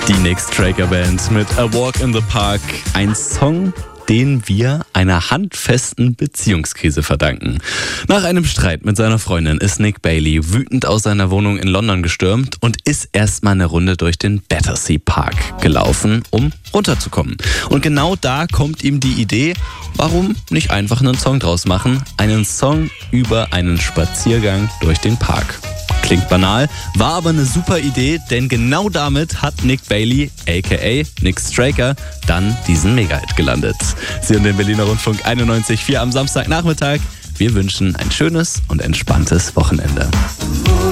Die Nick Straker Band mit A Walk in the Park. Ein Song, den wir einer handfesten Beziehungskrise verdanken. Nach einem Streit mit seiner Freundin ist Nick Bailey wütend aus seiner Wohnung in London gestürmt und ist erstmal eine Runde durch den Battersea Park gelaufen, um runterzukommen. Und genau da kommt ihm die Idee, warum nicht einfach einen Song draus machen? Einen Song über einen Spaziergang durch den Park. Klingt banal, war aber eine super Idee, denn genau damit hat Nick Bailey, aka Nick Straker, dann diesen Mega-Hit gelandet. Sie hören den Berliner Rundfunk 91.4 am Samstagnachmittag. Wir wünschen ein schönes und entspanntes Wochenende.